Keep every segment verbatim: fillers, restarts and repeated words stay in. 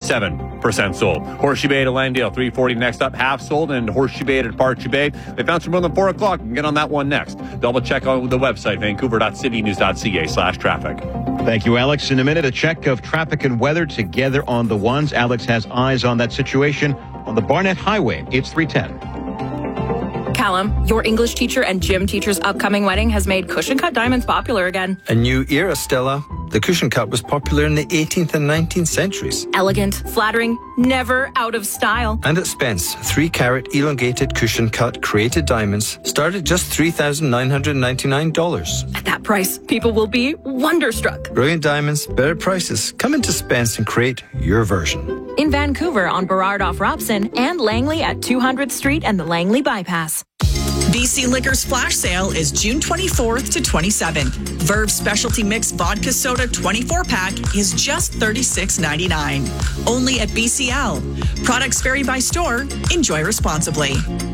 seven percent sold. Horseshoe Bay to Langdale, three forty next up, half sold. And Horseshoe Bay to Departure Bay, they found some more than four o'clock. You can get on that one next. Double check on the website, vancouver.citynews.ca slash traffic. Thank you, Alex. In a minute, a check of traffic and weather together on the ones. Alex has eyes on that situation on the Barnett Highway. It's three ten. Callum, your English teacher and gym teacher's upcoming wedding has made cushion cut diamonds popular again. A new era, Stella. The cushion cut was popular in the eighteenth and nineteenth centuries. Elegant, flattering, never out of style. And at Spence, three carat elongated cushion cut created diamonds start at just three thousand nine hundred ninety-nine dollars. At that price, people will be wonderstruck. Brilliant diamonds, better prices. Come into Spence and create your version. In Vancouver on Burrard off Robson and Langley at two hundredth Street and the Langley Bypass. B C Liquor's flash sale is June twenty-fourth to twenty-seventh. Verve Specialty Mix Vodka Soda twenty-four pack is just thirty-six ninety-nine. Only at B C L. Products vary by store. Enjoy responsibly.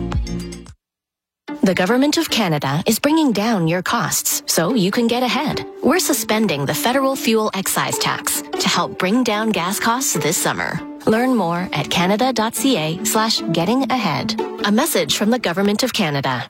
The Government of Canada is bringing down your costs so you can get ahead. We're suspending the federal fuel excise tax to help bring down gas costs this summer. Learn more at canada.ca slash getting ahead. A message from the Government of Canada.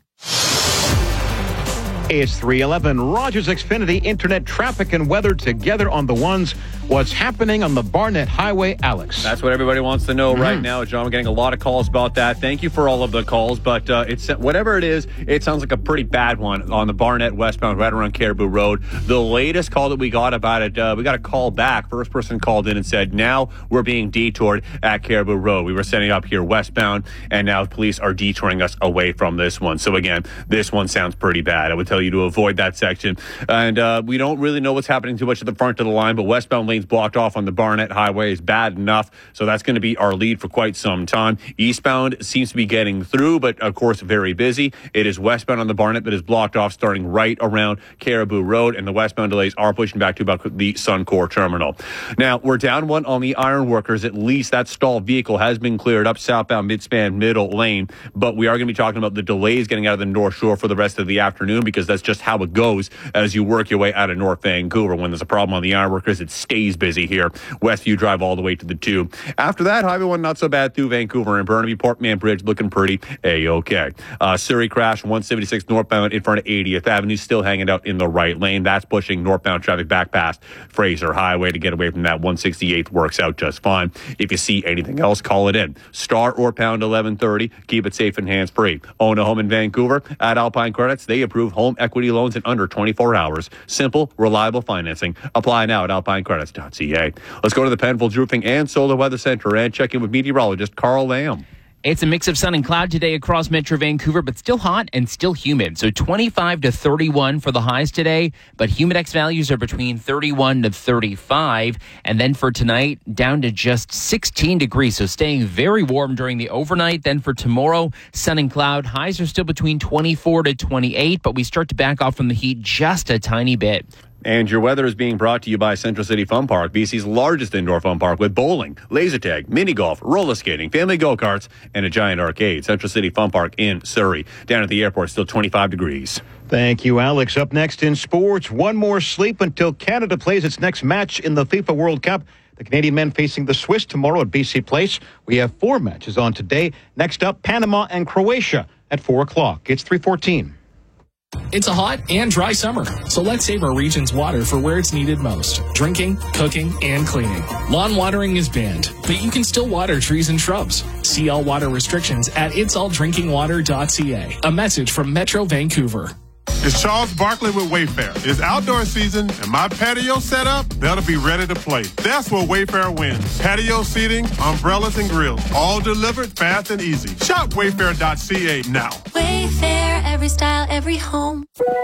It's three eleven. Rogers Xfinity Internet traffic and weather together on the ones. What's happening on the Barnett Highway, Alex? That's what everybody wants to know mm-hmm. right now, John. We're getting a lot of calls about that. Thank you for all of the calls, but uh, it's whatever it is, it sounds like a pretty bad one on the Barnett westbound right around Caribou Road. The latest call that we got about it, uh, we got a call back. First person called in and said, now we're being detoured at Caribou Road. We were sending up here westbound, and now police are detouring us away from this one. So again, this one sounds pretty bad. I would tell you to avoid that section. And uh, we don't really know what's happening too much at the front of the line, but westbound lanes blocked off on the Barnett Highway is bad enough. So that's going to be our lead for quite some time. Eastbound seems to be getting through, but of course very busy. It is westbound on the Barnett that is blocked off starting right around Caribou Road, and the westbound delays are pushing back to about the Suncor Terminal. Now, we're down one on the Ironworkers. At least that stalled vehicle has been cleared up southbound midspan middle lane, but we are going to be talking about the delays getting out of the North Shore for the rest of the afternoon, because that's just how it goes as you work your way out of North Vancouver. When there's a problem on the Ironworkers, it stays busy here. Westview Drive all the way to the two. After that, Highway one not so bad through Vancouver and Burnaby. Portman Bridge looking pretty A-okay. Uh, Surrey crash one seventy-six northbound in front of eightieth Avenue, still hanging out in the right lane. That's pushing northbound traffic back past Fraser Highway to get away from that. one sixty-eighth works out just fine. If you see anything else, call it in. Star or pound eleven thirty. Keep it safe and hands-free. Own a home in Vancouver? At Alpine Credits, they approve home equity loans in under twenty-four hours. Simple, reliable financing. Apply now at alpine credits dot c a. Let's go to the Penfolds Roofing and Solar Weather Center and check in with meteorologist Carl Lamb. It's a mix of sun and cloud today across Metro Vancouver, but still hot and still humid. So twenty-five to thirty-one for the highs today, but humidex values are between thirty-one to thirty-five. And then for tonight, down to just sixteen degrees. So staying very warm during the overnight. Then for tomorrow, sun and cloud. Highs are still between twenty-four to twenty-eight, but we start to back off from the heat just a tiny bit. And your weather is being brought to you by Central City Fun Park, B C's largest indoor fun park with bowling, laser tag, mini golf, roller skating, family go-karts, and a giant arcade. Central City Fun Park in Surrey. Down at the airport, still twenty-five degrees. Thank you, Alex. Up next in sports, one more sleep until Canada plays its next match in the FIFA World Cup. The Canadian men facing the Swiss tomorrow at B C Place. We have four matches on today. Next up, Panama and Croatia at four o'clock. It's three fourteen. It's a hot and dry summer, so let's save our region's water for where it's needed most. Drinking, cooking, and cleaning. Lawn watering is banned, but you can still water trees and shrubs. See all water restrictions at its all drinking water dot c a. A message from Metro Vancouver. It's Charles Barkley with Wayfair. It's outdoor season, and my patio set up, they'll be ready to play. That's where Wayfair wins. Patio seating, umbrellas, and grills, all delivered fast and easy. Shop wayfair dot c a now. Wayfair, every style, every home.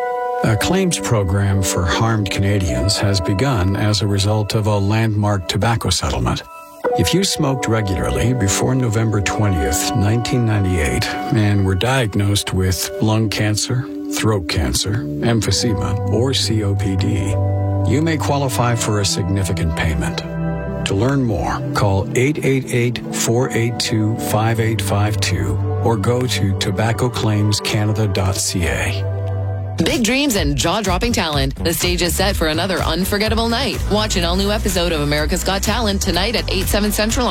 A claims program for harmed Canadians has begun as a result of a landmark tobacco settlement. If you smoked regularly before November twentieth, nineteen ninety-eight, and were diagnosed with lung cancer, throat cancer, emphysema, or C O P D, you may qualify for a significant payment. To learn more, call eight eight eight, four eight two, five eight five two or go to tobacco claims canada dot c a. Big dreams and jaw-dropping talent. The stage is set for another unforgettable night. Watch an all-new episode of America's Got Talent tonight at eight, seven Central